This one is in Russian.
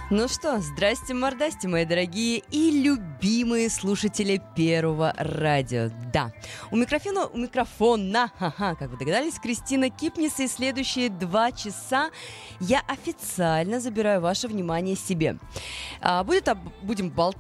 Ну что, здрасте, мордасти, мои дорогие и любимые слушатели Первого радио. Да, у микрофона, как вы догадались, Кристина Кипнис, и следующие 2 часа я официально забираю ваше внимание себе. Будем